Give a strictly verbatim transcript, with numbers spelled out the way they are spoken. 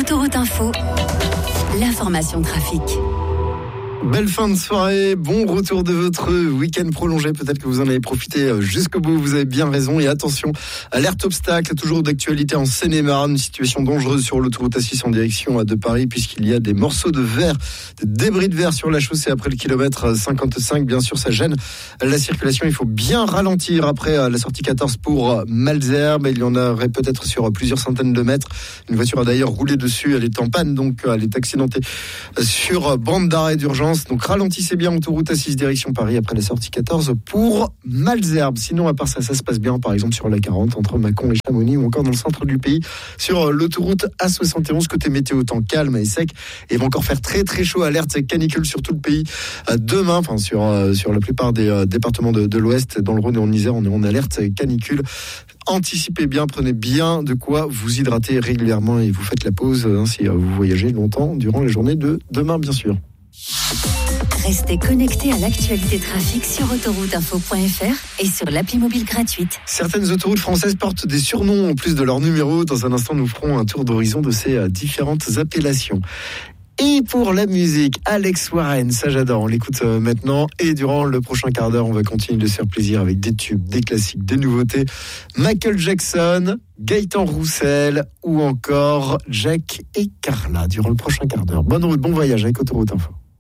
Autoroute Info, l'information trafic. Belle fin de soirée, bon retour de votre week-end prolongé. Peut-être que vous en avez profité jusqu'au bout, vous avez bien raison. Et attention, alerte obstacle, toujours d'actualité en Seine-et-Marne. Une situation dangereuse sur l'autoroute A six en direction de Paris, puisqu'il y a des morceaux de verre, des débris de verre sur la chaussée après le kilomètre cinquante-cinq. Bien sûr, ça gêne la circulation. Il faut bien ralentir après la sortie quatorze pour Malesherbes. Il y en aurait peut-être sur plusieurs centaines de mètres. Une voiture a d'ailleurs roulé dessus, elle est en panne, donc elle est accidentée sur bande d'arrêt d'urgence. Donc ralentissez bien autoroute A six direction Paris après la sortie quatorze pour Malesherbes. Sinon, à part ça, ça se passe bien, par exemple sur la quarante entre Mâcon et Chamonix, ou encore dans le centre du pays sur l'autoroute A soixante et onze. Côté météo, temps calme et sec, et il va encore faire très très chaud. Alerte canicule sur tout le pays demain, enfin sur sur la plupart des départements de, de l'Ouest. Dans le Rhône et en Isère, on est en alerte canicule. Anticipez bien, prenez bien de quoi vous hydrater régulièrement et vous faites la pause hein, si vous voyagez longtemps durant les journées de demain, bien sûr. Restez connectés à l'actualité trafic sur autoroute info point f r et sur l'appli mobile gratuite. Certaines autoroutes françaises portent des surnoms en plus de leurs numéros. Dans un instant, nous ferons un tour d'horizon de ces différentes appellations. Et pour la musique, Alex Warren, ça j'adore, on l'écoute maintenant. Et durant le prochain quart d'heure, on va continuer de se faire plaisir avec des tubes, des classiques, des nouveautés. Michael Jackson, Gaëtan Roussel ou encore Jack et Carla durant le prochain quart d'heure. Bonne route, bon voyage avec Autoroute Info.